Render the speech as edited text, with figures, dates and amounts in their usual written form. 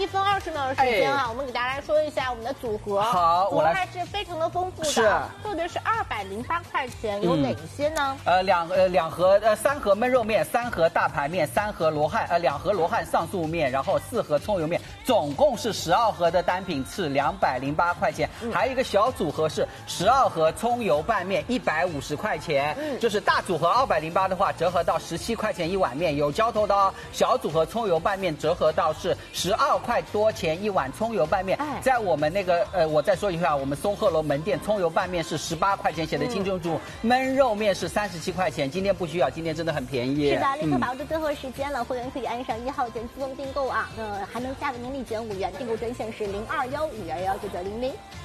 1分20秒的时间啊，我们给大家来说一下我们的组合。 好， 组合还是非常的丰富的，特别是208块钱有哪些呢？ 三盒焖肉面，3盒大排面，2盒罗汉上素面，然后4盒葱油面，总共是12盒的单品是208块钱。还有一个小组合是12盒葱油拌面150块钱。就是大组合208的话，折合到17块钱一碗面，有浇头的哦。小组合葱油拌面折合到是12块多钱一碗葱油拌面。在我们那个我再说一下，我们松鹤楼门店葱油拌面是18块钱，写的清清楚楚。焖肉面是37块钱，今天不需要，今天真的很便宜。 是的，立刻把握住最后时间了，会员可以按上1号键自动订购啊，还能加个明利减5元，订购专线是0215119900。